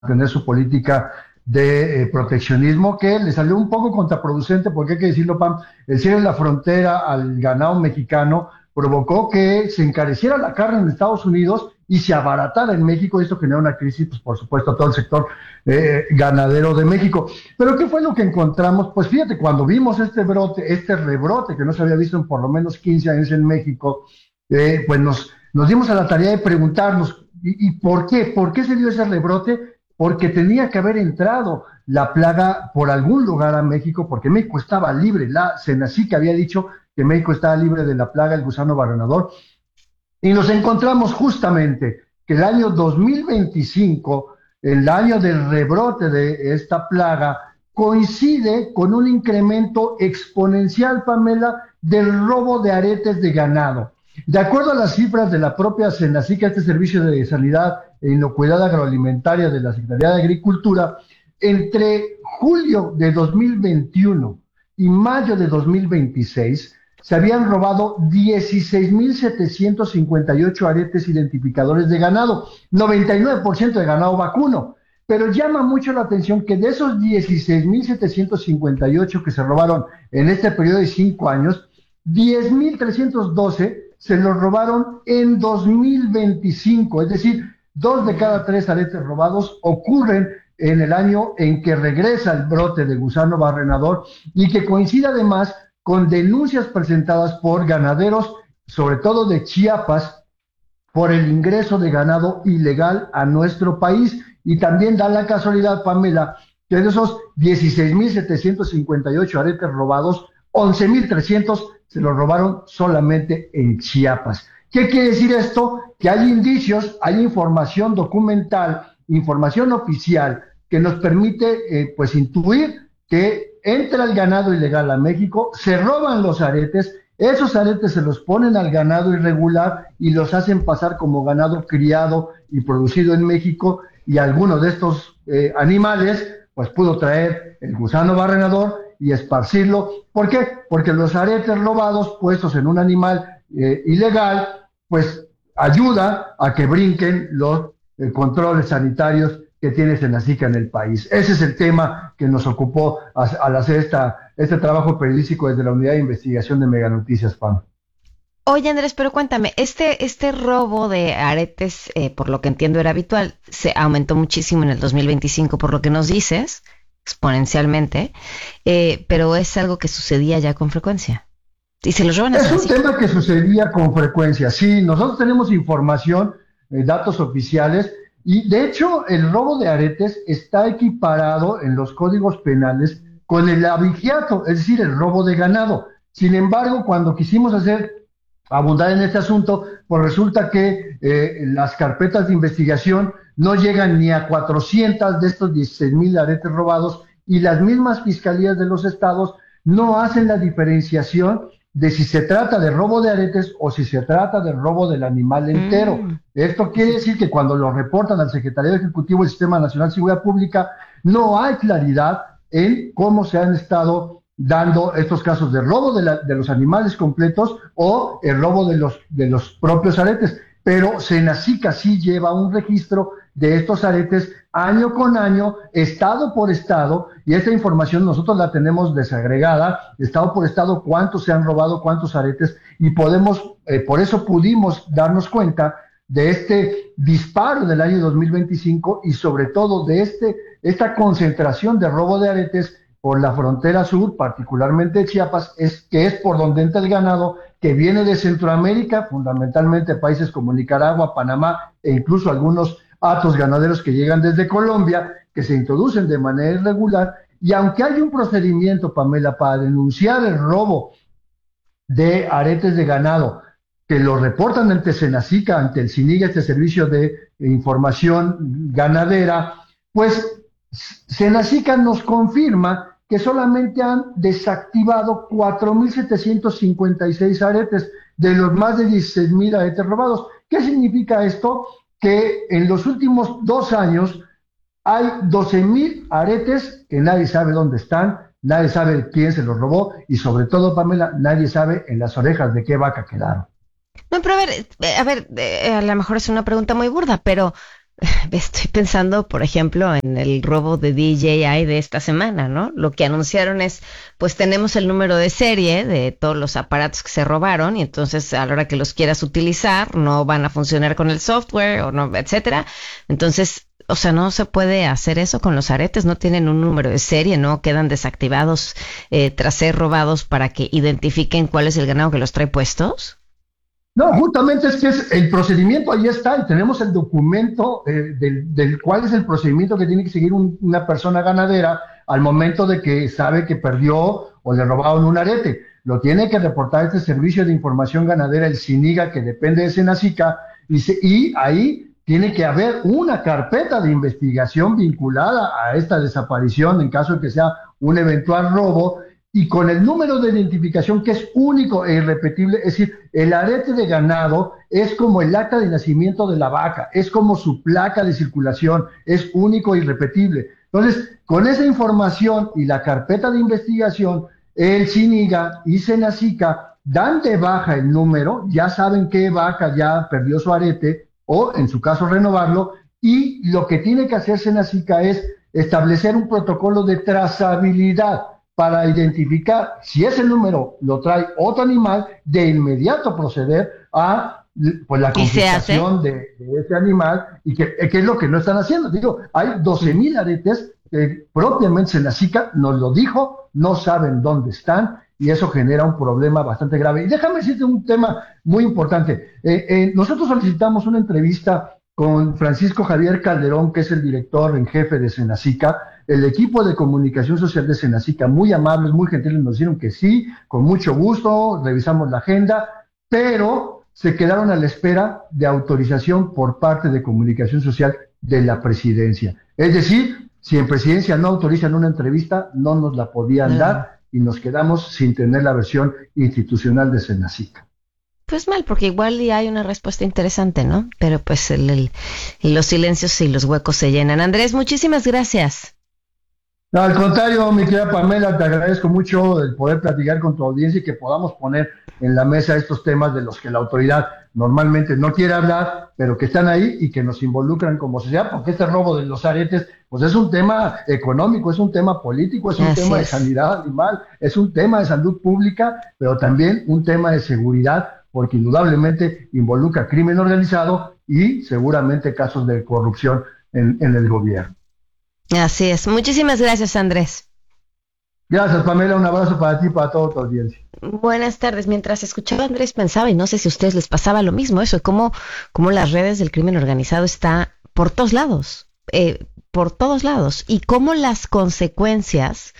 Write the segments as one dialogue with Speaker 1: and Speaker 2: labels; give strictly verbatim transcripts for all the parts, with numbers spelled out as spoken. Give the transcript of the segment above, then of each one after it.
Speaker 1: mantener su política de eh, proteccionismo, que le salió un poco contraproducente, porque hay que decirlo, Pam, el cierre de la frontera al ganado mexicano provocó que se encareciera la carne en Estados Unidos y se abaratara en México. Esto generó una crisis, pues por supuesto, a todo el sector eh, ganadero de México. Pero ¿qué fue lo que encontramos? Pues fíjate, cuando vimos este brote, este rebrote que no se había visto en por lo menos quince años en México, eh, pues nos, nos dimos a la tarea de preguntarnos, ¿y, y por qué? ¿Por qué se dio ese rebrote? Porque tenía que haber entrado la plaga por algún lugar a México, porque México estaba libre. La Senacica había dicho que México estaba libre de la plaga del gusano barrenador, y nos encontramos justamente que el año dos mil veinticinco, el año del rebrote de esta plaga, coincide con un incremento exponencial, Pamela, del robo de aretes de ganado. De acuerdo a las cifras de la propia Senacica, este Servicio de Sanidad e Inocuidad Agroalimentaria de la Secretaría de Agricultura, entre julio de dos mil veintiuno y mayo de dos mil veintiséis, se habían robado dieciséis mil setecientos cincuenta y ocho aretes identificadores de ganado, noventa y nueve por ciento de ganado vacuno. Pero llama mucho la atención que de esos dieciséis mil setecientos cincuenta y ocho que se robaron en este periodo de cinco años, diez mil trescientos doce se los robaron en dos mil veinticinco, es decir, dos de cada tres aretes robados ocurren en el año en que regresa el brote de gusano barrenador, y que coincide además con denuncias presentadas por ganaderos, sobre todo de Chiapas, por el ingreso de ganado ilegal a nuestro país. Y también da la casualidad, Pamela, que de esos dieciséis mil setecientos cincuenta y ocho aretes robados, once mil trescientos se los robaron solamente en Chiapas. ¿Qué quiere decir esto? Que hay indicios, hay información documental, información oficial, que nos permite eh, pues intuir que entra el ganado ilegal a México, se roban los aretes, esos aretes se los ponen al ganado irregular y los hacen pasar como ganado criado y producido en México, y alguno de estos eh, animales pues pudo traer el gusano barrenador y esparcirlo. ¿Por qué? Porque los aretes robados puestos en un animal eh, ilegal pues ayuda a que brinquen los eh, controles sanitarios que tiene Senacica en el país. Ese es el tema que nos ocupó al hacer esta, este trabajo periodístico desde la Unidad de Investigación de Mega Noticias, Pam.
Speaker 2: Oye, Andrés, pero cuéntame, este, este robo de aretes, eh, por lo que entiendo era habitual, se aumentó muchísimo en el dos mil veinticinco, por lo que nos dices, exponencialmente, eh, pero es algo que sucedía ya con frecuencia. Y se los roban a
Speaker 1: Es un
Speaker 2: Senacica.
Speaker 1: tema que sucedía con frecuencia, sí. Nosotros tenemos información, eh, datos oficiales, y de hecho el robo de aretes está equiparado en los códigos penales con el abigeato, es decir, el robo de ganado. Sin embargo, cuando quisimos hacer abundar en este asunto, pues resulta que eh, las carpetas de investigación no llegan ni a cuatrocientas de estos dieciséis mil aretes robados, y las mismas fiscalías de los estados no hacen la diferenciación de si se trata de robo de aretes o si se trata de robo del animal entero. Mm. Esto quiere decir que cuando lo reportan al Secretariado Ejecutivo del Sistema Nacional de Seguridad Pública, no hay claridad en cómo se han estado dando estos casos de robo de, la, de los animales completos o el robo de los, de los propios aretes. Pero Senacica sí lleva un registro de estos aretes año con año, estado por estado, y esta información nosotros la tenemos desagregada, estado por estado, cuántos se han robado, cuántos aretes, y podemos, eh, por eso pudimos darnos cuenta de este disparo del año dos mil veinticinco, y sobre todo de este, esta concentración de robo de aretes por la frontera sur, particularmente Chiapas, es, que es por donde entra el ganado, que viene de Centroamérica, fundamentalmente países como Nicaragua, Panamá, e incluso algunos hatos ganaderos que llegan desde Colombia, que se introducen de manera irregular. Y aunque hay un procedimiento, Pamela, para denunciar el robo de aretes de ganado, que lo reportan ante Senacica, ante el SINIGA, este Servicio de Información Ganadera, pues Senacica nos confirma que solamente han desactivado cuatro mil setecientos cincuenta y seis aretes de los más de dieciséis mil aretes robados. ¿Qué significa esto? Que en los últimos dos años hay doce mil aretes que nadie sabe dónde están, nadie sabe quién se los robó, y sobre todo, Pamela, nadie sabe en las orejas de qué vaca quedaron.
Speaker 2: No, pero a ver, a ver, a lo mejor es una pregunta muy burda, pero estoy pensando, por ejemplo, en el robo de D J I de esta semana, ¿no? Lo que anunciaron es, pues tenemos el número de serie de todos los aparatos que se robaron y entonces a la hora que los quieras utilizar no van a funcionar con el software o no, etcétera. Entonces, o sea, no se puede hacer eso con los aretes, no tienen un número de serie, no quedan desactivados eh, tras ser robados para que identifiquen cuál es el ganado que los trae puestos.
Speaker 1: No, justamente es que es el procedimiento ahí está y tenemos el documento eh, del, del cuál es el procedimiento que tiene que seguir un, una persona ganadera al momento de que sabe que perdió o le robaron un arete. Lo tiene que reportar este Servicio de Información Ganadera, el SINIGA, que depende de Senacica, y, se, y ahí tiene que haber una carpeta de investigación vinculada a esta desaparición en caso de que sea un eventual robo, y con el número de identificación que es único e irrepetible. Es decir, el arete de ganado es como el acta de nacimiento de la vaca, es como su placa de circulación, es único e irrepetible. Entonces, con esa información y la carpeta de investigación, el SINIGA y Senacica dan de baja el número, ya saben qué vaca ya perdió su arete, o en su caso renovarlo, y lo que tiene que hacer Senacica es establecer un protocolo de trazabilidad para identificar si ese número lo trae otro animal, de inmediato proceder a pues, la confiscación de, de ese animal, y que, que es lo que no están haciendo. Digo, hay doce mil aretes que propiamente Senacica nos lo dijo, no saben dónde están, y eso genera un problema bastante grave. Y déjame decirte un tema muy importante. Eh, eh, nosotros solicitamos una entrevista con Francisco Javier Calderón, que es el director en jefe de Senacica. El equipo de comunicación social de Senacica, muy amables, muy gentiles, nos dijeron que sí, con mucho gusto, revisamos la agenda, pero se quedaron a la espera de autorización por parte de comunicación social de la presidencia. Es decir, si en presidencia no autorizan una entrevista, no nos la podían dar y nos quedamos sin tener la versión institucional de Senacica.
Speaker 2: Pues mal, porque igual ya hay una respuesta interesante, ¿no? Pero pues el, el, los silencios y los huecos se llenan. Andrés, muchísimas gracias.
Speaker 1: No, al contrario, mi querida Pamela, te agradezco mucho el poder platicar con tu audiencia y que podamos poner en la mesa estos temas de los que la autoridad normalmente no quiere hablar, pero que están ahí y que nos involucran como sociedad, porque este robo de los aretes, pues es un tema económico, es un tema político, es un
Speaker 2: Así
Speaker 1: tema
Speaker 2: es.
Speaker 1: de sanidad animal, es un tema de salud pública, pero también un tema de seguridad, porque indudablemente involucra crimen organizado y seguramente casos de corrupción en, en el gobierno.
Speaker 2: Así es. Muchísimas gracias, Andrés.
Speaker 1: Gracias, Pamela. Un abrazo para ti y para toda tu audiencia.
Speaker 2: Buenas tardes. Mientras escuchaba a Andrés pensaba, y no sé si a ustedes les pasaba lo mismo, eso, cómo, cómo las redes del crimen organizado está por todos lados, eh, por todos lados, y cómo las consecuencias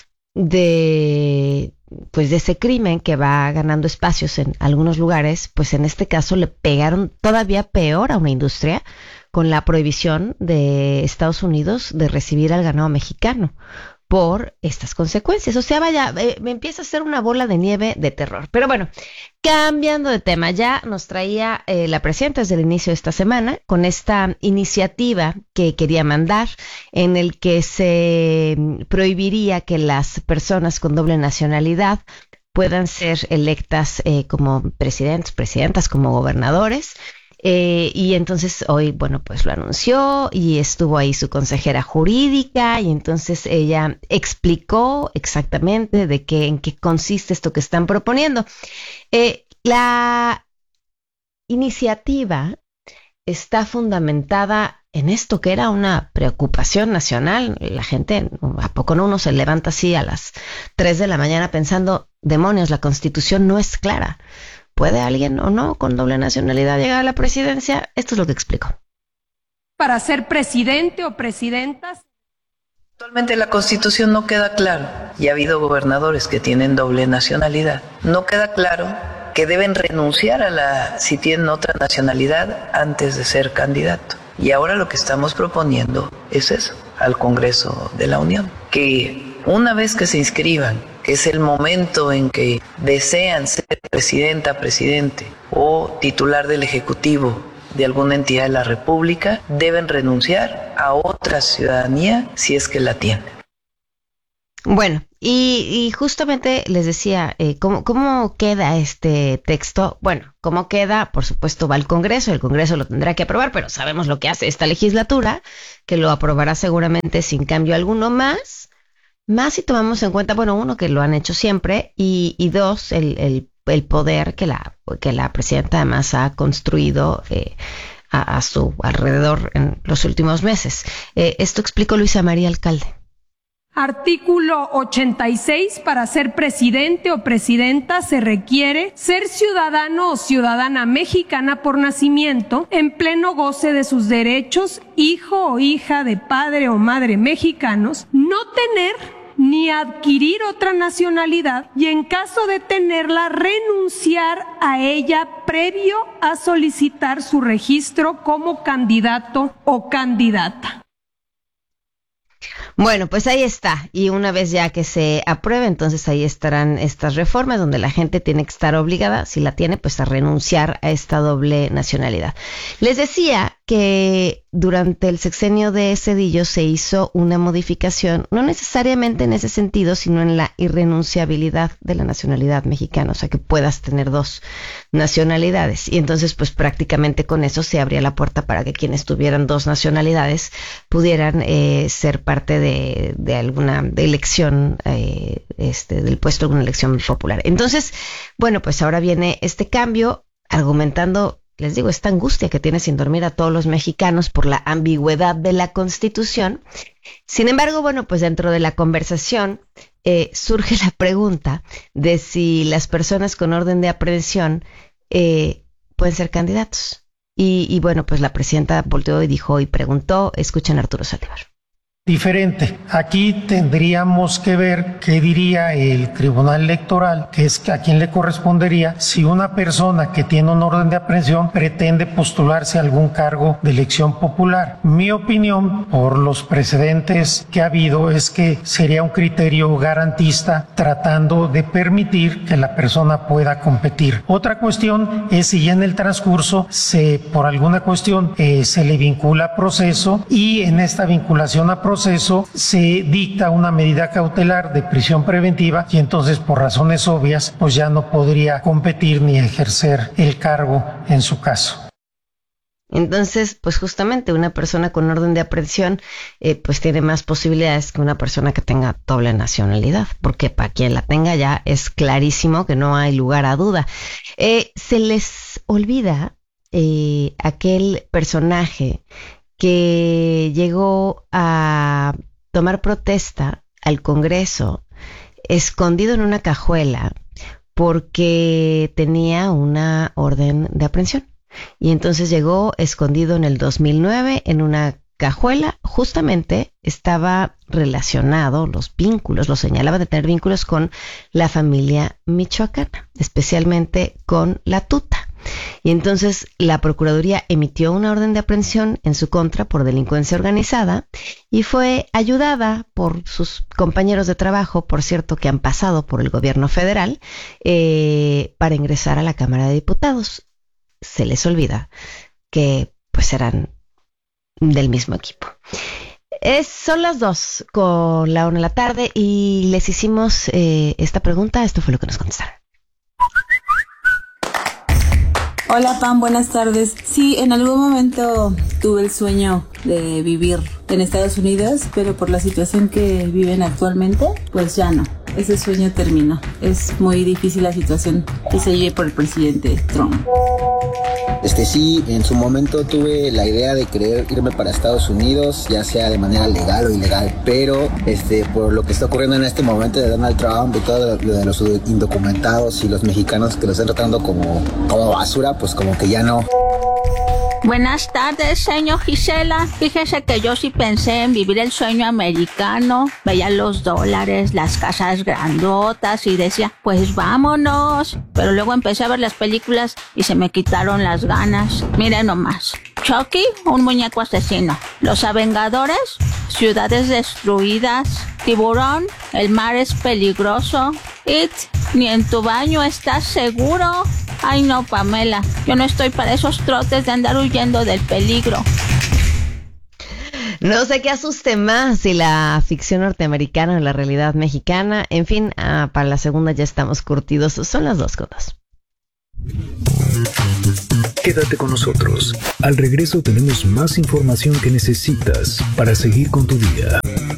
Speaker 2: de pues de ese crimen que va ganando espacios en algunos lugares, pues en este caso le pegaron todavía peor a una industria con la prohibición de Estados Unidos de recibir al ganado mexicano por estas consecuencias. O sea, vaya, eh, me empieza a hacer una bola de nieve de terror. Pero bueno, cambiando de tema, ya nos traía eh, la presidenta desde el inicio de esta semana con esta iniciativa que quería mandar, en el que se prohibiría que las personas con doble nacionalidad puedan ser electas eh, como presidentes, presidentas, como gobernadores. Eh, y entonces hoy, bueno, pues lo anunció y estuvo ahí su consejera jurídica y entonces ella explicó exactamente de qué, en qué consiste esto que están proponiendo. Eh, la iniciativa está fundamentada en esto que era una preocupación nacional. La gente, ¿a poco no uno se levanta así a las tres de la mañana pensando, demonios, la Constitución no es clara? ¿Puede alguien o no con doble nacionalidad llegar a la presidencia? Esto es lo que explico.
Speaker 3: Para ser presidente o presidentas.
Speaker 4: Actualmente la Constitución no queda claro, y ha habido gobernadores que tienen doble nacionalidad. No queda claro que deben renunciar a la, si tienen otra nacionalidad, antes de ser candidato. Y ahora lo que estamos proponiendo es eso, al Congreso de la Unión, que una vez que se inscriban, que es el momento en que desean ser presidenta, presidente o titular del Ejecutivo de alguna entidad de la República, deben renunciar a otra ciudadanía si es que la tienen.
Speaker 2: Bueno, Y, y justamente les decía, eh, ¿cómo, ¿cómo queda este texto? Bueno, ¿cómo queda? Por supuesto va al Congreso, el Congreso lo tendrá que aprobar, pero sabemos lo que hace esta legislatura, que lo aprobará seguramente sin cambio alguno más, más si tomamos en cuenta, bueno, uno, que lo han hecho siempre, y, y dos, el, el, el poder que la, que la presidenta además ha construido eh, a, a su alrededor en los últimos meses. Eh, esto explicó Luisa María Alcalde.
Speaker 3: Artículo ochenta y seis. Para ser presidente o presidenta se requiere ser ciudadano o ciudadana mexicana por nacimiento, en pleno goce de sus derechos, hijo o hija de padre o madre mexicanos, no tener ni adquirir otra nacionalidad y, en caso de tenerla, renunciar a ella previo a solicitar su registro como candidato o candidata.
Speaker 2: Bueno, pues ahí está. Y una vez ya que se apruebe, entonces ahí estarán estas reformas donde la gente tiene que estar obligada, si la tiene, pues a renunciar a esta doble nacionalidad. Les decía que durante el sexenio de Zedillo se hizo una modificación, no necesariamente en ese sentido, sino en la irrenunciabilidad de la nacionalidad mexicana, o sea, que puedas tener dos nacionalidades. Y entonces, pues prácticamente con eso se abría la puerta para que quienes tuvieran dos nacionalidades pudieran eh, ser parte de, de alguna de elección, eh, este, del puesto de alguna elección popular. Entonces, bueno, pues ahora viene este cambio, argumentando, les digo, esta angustia que tiene sin dormir a todos los mexicanos por la ambigüedad de la Constitución. Sin embargo, bueno, pues dentro de la conversación eh, surge la pregunta de si las personas con orden de aprehensión eh, pueden ser candidatos. Y, y bueno, pues la presidenta volteó y dijo y preguntó, escuchen a Arturo Saldívar.
Speaker 5: Diferente. Aquí tendríamos que ver qué diría el Tribunal Electoral, que es a quien le correspondería si una persona que tiene un orden de aprehensión pretende postularse a algún cargo de elección popular. Mi opinión, por los precedentes que ha habido, es que sería un criterio garantista tratando de permitir que la persona pueda competir. Otra cuestión es si ya en el transcurso se, por alguna cuestión, eh, se le vincula a proceso, y en esta vinculación a proceso proceso se dicta una medida cautelar de prisión preventiva, y entonces por razones obvias pues ya no podría competir ni ejercer el cargo en su caso.
Speaker 2: Entonces, pues justamente una persona con orden de aprehensión eh, pues tiene más posibilidades que una persona que tenga doble nacionalidad, porque para quien la tenga ya es clarísimo que no hay lugar a duda. Eh, se les olvida eh, aquel personaje que llegó a tomar protesta al Congreso escondido en una cajuela porque tenía una orden de aprehensión. Y entonces llegó escondido en el dos mil nueve en una cajuela. Justamente estaba relacionado, los vínculos, lo señalaba de tener vínculos con la familia michoacana, especialmente con la Tuta. Y entonces la Procuraduría emitió una orden de aprehensión en su contra por delincuencia organizada y fue ayudada por sus compañeros de trabajo, por cierto, que han pasado por el gobierno federal, eh, para ingresar a la Cámara de Diputados. Se les olvida que pues eran del mismo equipo. Es, son las dos con la una de la tarde y les hicimos eh, esta pregunta. Esto fue lo que nos contestaron.
Speaker 6: Hola Pam, buenas tardes. Sí, en algún momento tuve el sueño de vivir en Estados Unidos, pero por la situación que viven actualmente, pues ya no. Ese sueño terminó. Es muy difícil la situación que se vive por el presidente Trump.
Speaker 7: Este sí, en su momento tuve la idea de querer irme para Estados Unidos, ya sea de manera legal o ilegal, pero este por lo que está ocurriendo en este momento de Donald Trump y todo lo de los indocumentados y los mexicanos que lo están tratando como, como basura, pues como que ya no.
Speaker 8: Buenas tardes, señor Gisela. Fíjese que yo sí pensé en vivir el sueño americano. Veía los dólares, las casas grandotas y decía, pues vámonos. Pero luego empecé a ver las películas y se me quitaron las ganas. Miren nomás. Chucky, un muñeco asesino. Los Avengadores, ciudades destruidas. Tiburón, el mar es peligroso. It, ni en tu baño estás seguro. Ay no, Pamela, yo no estoy para esos trotes de andar huyendo del peligro.
Speaker 2: No sé qué asuste más, si la ficción norteamericana o la realidad mexicana. En fin, ah, para la segunda ya estamos curtidos. Son las dos cosas.
Speaker 9: Quédate con nosotros. Al regreso tenemos más información que necesitas para seguir con tu día.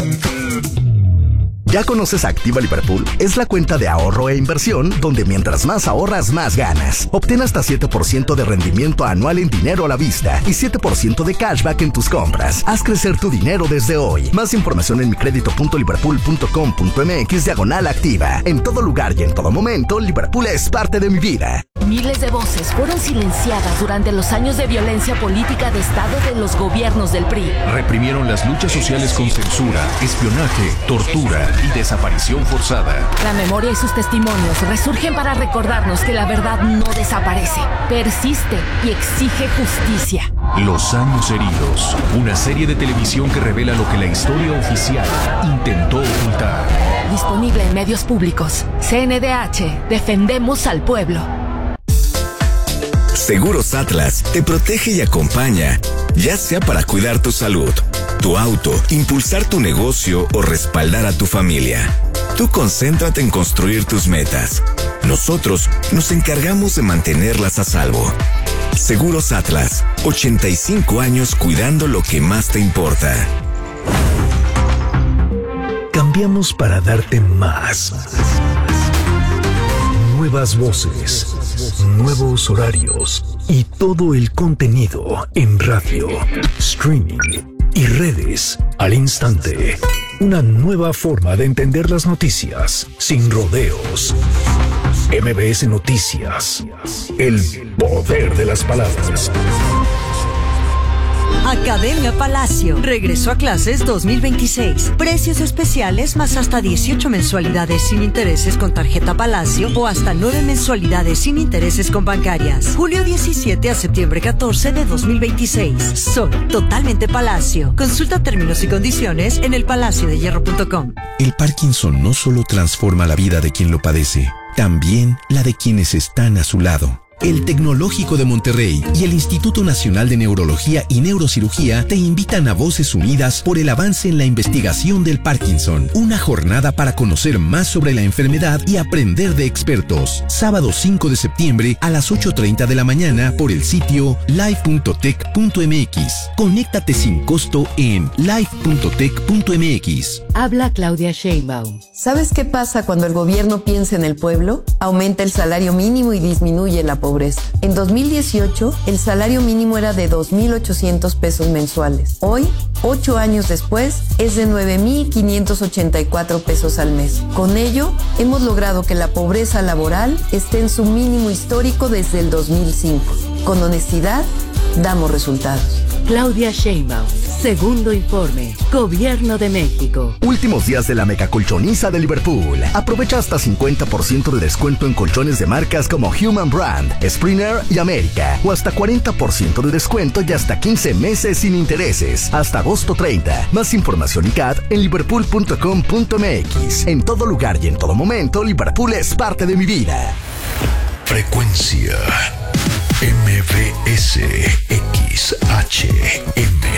Speaker 10: ¿Ya conoces Activa Liverpool? Es la cuenta de ahorro e inversión donde mientras más ahorras, más ganas. Obtén hasta siete por ciento de rendimiento anual en dinero a la vista y siete por ciento de cashback en tus compras. Haz crecer tu dinero desde hoy. Más información en micredito.liverpool.com.mx diagonal activa. En todo lugar y en todo momento, Liverpool es parte de mi vida.
Speaker 11: Miles de voces fueron silenciadas durante los años de violencia política de Estado de los gobiernos del P R I.
Speaker 12: Reprimieron las luchas sociales con censura, espionaje, tortura y desaparición forzada.
Speaker 11: La memoria y sus testimonios resurgen para recordarnos que la verdad no desaparece, persiste y exige justicia.
Speaker 12: Los años heridos, una serie de televisión que revela lo que la historia oficial intentó ocultar.
Speaker 11: Disponible en medios públicos. C N D H, defendemos al pueblo.
Speaker 13: Seguros Atlas te protege y acompaña, ya sea para cuidar tu salud, tu auto, impulsar tu negocio o respaldar a tu familia. Tú concéntrate en construir tus metas. Nosotros nos encargamos de mantenerlas a salvo. Seguros Atlas, ochenta y cinco años cuidando lo que más te importa.
Speaker 9: Cambiamos para darte más. Nuevas voces, nuevos horarios y todo el contenido en radio, streaming y redes al instante. Una nueva forma de entender las noticias sin rodeos. M B S Noticias. El poder de las palabras.
Speaker 14: Academia Palacio. Regreso a clases dos mil veintiséis. Precios especiales más hasta dieciocho mensualidades sin intereses con tarjeta Palacio o hasta nueve mensualidades sin intereses con bancarias. Julio diecisiete a septiembre catorce de dos mil veintiséis. Son totalmente Palacio. Consulta términos y condiciones en el palacio de hierro punto com.
Speaker 15: El Parkinson no solo transforma la vida de quien lo padece, también la de quienes están a su lado. El Tecnológico de Monterrey y el Instituto Nacional de Neurología y Neurocirugía te invitan a Voces Unidas por el avance en la investigación del Parkinson. Una jornada para conocer más sobre la enfermedad y aprender de expertos. Sábado cinco de septiembre a las ocho treinta de la mañana por el sitio live punto tech punto m x. Conéctate sin costo en live punto tech punto m x.
Speaker 16: Habla Claudia Sheinbaum.
Speaker 17: ¿Sabes qué pasa cuando el gobierno piensa en el pueblo? Aumenta el salario mínimo y disminuye la pobreza. En dos mil dieciocho, el salario mínimo era de dos mil ochocientos pesos mensuales. Hoy, ocho años después, es de nueve mil quinientos ochenta y cuatro pesos al mes. Con ello, hemos logrado que la pobreza laboral esté en su mínimo histórico desde el dos mil cinco. Con honestidad, damos resultados.
Speaker 16: Claudia Sheinbaum. Segundo informe. Gobierno de México.
Speaker 10: Últimos días de la mega colchoniza de Liverpool. Aprovecha hasta cincuenta por ciento de descuento en colchones de marcas como Human Brand, Springer y América. O hasta cuarenta por ciento de descuento y hasta quince meses sin intereses. Hasta agosto treinta. Más información y C A D en liverpool punto com punto m x. En todo lugar y en todo momento, Liverpool es parte de mi vida.
Speaker 9: Frecuencia M B S X H M.